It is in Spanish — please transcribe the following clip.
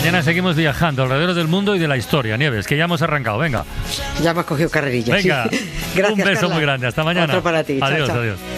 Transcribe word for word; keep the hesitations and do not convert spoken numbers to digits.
Mañana seguimos viajando alrededor del mundo y de la historia, Nieves, que ya hemos arrancado. Venga. Ya hemos cogido carrerilla. Venga, sí. Gracias, un beso Carla. muy grande. Hasta mañana. Otro para ti. Adiós, Chao, chao. adiós.